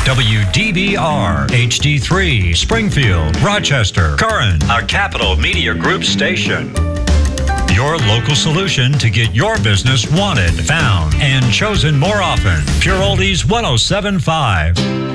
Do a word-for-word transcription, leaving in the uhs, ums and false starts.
W D B R, H D three, Springfield, Rochester, Curran, a Capital Media Group station. Your local solution to get your business wanted, found, and chosen more often. Pure Oldies one oh seven point five.